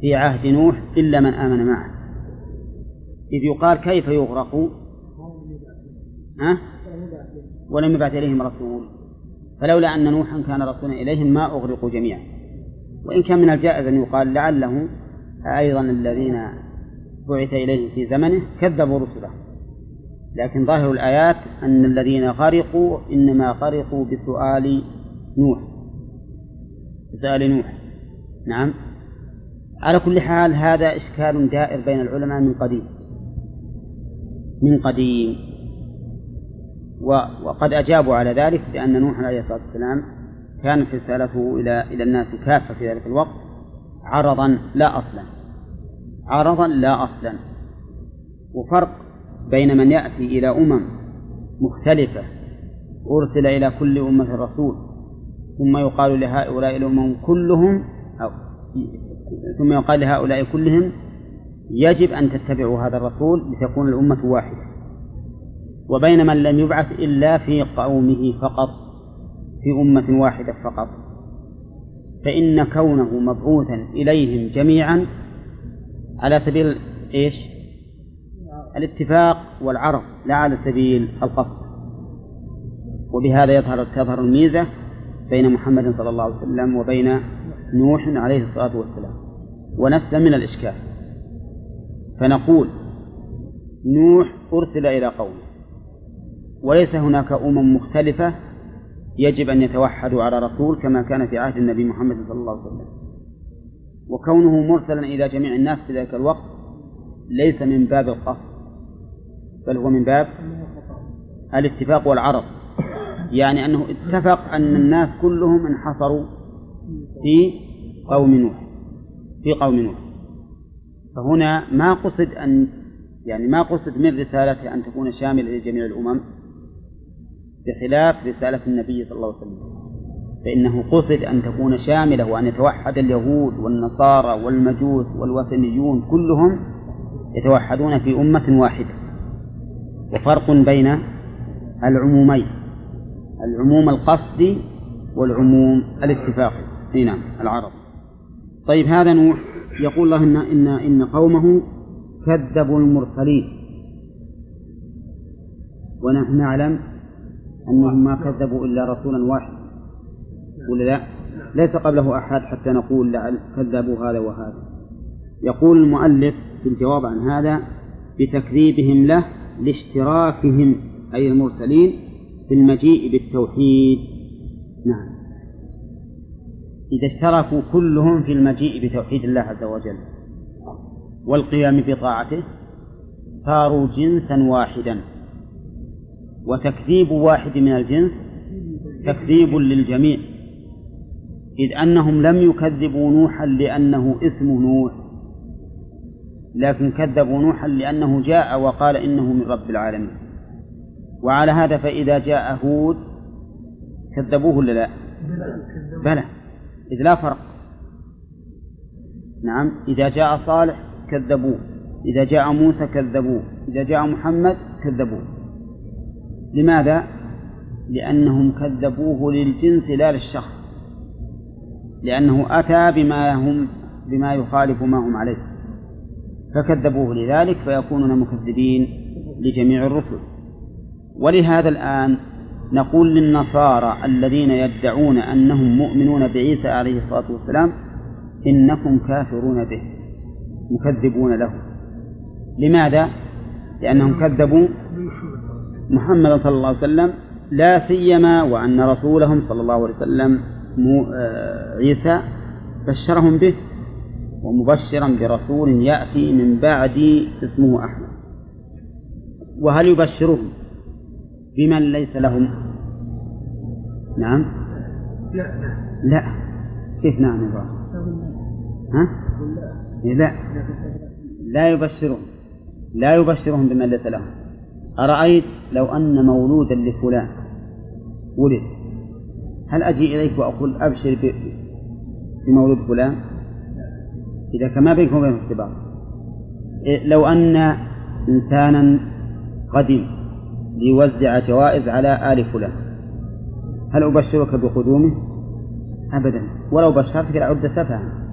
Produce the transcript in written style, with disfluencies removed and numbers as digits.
في عهد نوح إلا من آمن معه، إذ يقال كيف يغرق ولم يبعث إليهم رسول، فلولا أن نوحا كان رسولا إليهم ما أغرقوا جميعا. وإن كان من الجائز أن يقال لعله أيضا الذين بعث إليهم في زمنه كذبوا رسله، لكن ظاهر الآيات أن الذين غرقوا إنما غرقوا بسؤال نوح. نعم. على كل حال هذا إشكال دائر بين العلماء من قديم وقد أجابوا على ذلك بأن نوح عليه الصلاة والسلام كانت رسالته إلى الناس كافة في ذلك الوقت عرضا لا أصلا. وفرق بين من يأتي إلى أمم مختلفة أرسل إلى كل أمة رسول ثم يقال لهؤلاء الأمم كلهم يجب أن تتبعوا هذا الرسول لتكون الأمة واحدة، وبين من لم يبعث إلا في قومه فقط في أمة واحدة فقط، فإن كونه مبعوثا إليهم جميعا على سبيل الاتفاق والعرض لا على سبيل القصد. وبهذا تظهر الميزة بين محمد صلى الله عليه وسلم وبين نوح عليه الصلاة والسلام، ونسلم من الإشكال. فنقول نوح أرسل إلى قومه وليس هناك أمم مختلفة يجب أن يتوحدوا على رسول كما كان في عهد النبي محمد صلى الله عليه وسلم، وكونه مرسلا إلى جميع الناس في ذلك الوقت ليس من باب القصد بل هو من باب الاتفاق والعرض، يعني أنه اتفق أن الناس كلهم انحصروا في قوم نوح. فهنا ما قصد من رسالته أن تكون شاملة لجميع الأمم بخلاف رسالة النبي صلى الله عليه وسلم، فإنه قصد أن تكون شاملة وأن يتوحد اليهود والنصارى والمجوس والوثنيون كلهم يتوحدون في أمة واحدة. وفرق بين العمومين، العموم القصدي والعموم الاتفاقي. نعم العرض. طيب هذا نوح يقول الله إن قومه كذبوا المرسلين، ونحن نعلم أنهم ما كذبوا إلا رسولا واحد ولا لا؟ ليس قبله أحد حتى نقول لعل كذبوا هذا وهذا. يقول المؤلف في الجواب عن هذا بتكذيبهم له لاشتراكهم أي المرسلين في المجيء بالتوحيد. نعم، إذا اشتركوا كلهم في المجيء بتوحيد الله عز وجل والقيام بطاعته صاروا جنسا واحدا، وتكذيب واحد من الجنس تكذيب للجميع، إذ أنهم لم يكذبوا نوحا لأنه اسمه نوح، لكن كذبوا نوحا لأنه جاء وقال إنه من رب العالمين. وعلى هذا فإذا جاء هود كذبوه ولا لا؟ بلى، إذ لا فرق. نعم، إذا جاء صالح كذبوه، إذا جاء موسى كذبوه، إذا جاء محمد كذبوه. لماذا؟ لأنهم كذبوه للجنس لا للشخص، لأنه أتى بما يخالف ما هم عليه فكذبوه لذلك، فيكونون مكذبين لجميع الرسل. ولهذا الآن نقول للنصارى الذين يدعون أنهم مؤمنون بعيسى عليه الصلاة والسلام إنكم كافرون به مكذبون له. لماذا؟ لأنهم كذبوا محمد صلى الله عليه وسلم، لا سيما وأن رسولهم صلى الله عليه وسلم عيسى بشرهم به ومبشرا برسول يأتي من بعد اسمه أحمد. وهل يبشرهم بمن ليس لهم؟ نعم، لا. كيف نعم يا بعض؟ لا يبشرهم بمن ليس لهم. أرأيت لو أن مولودا لفلان ولد، هل أجي إليك وأقول أبشر بمولود فلان؟ إذا كما بينكم وبين اختبار. لو أن إنسانا قدم ليوزع جوائز على آل فلان، هل أبشرك بقدومه؟ أبدا، ولو بشرتك لعد سفها.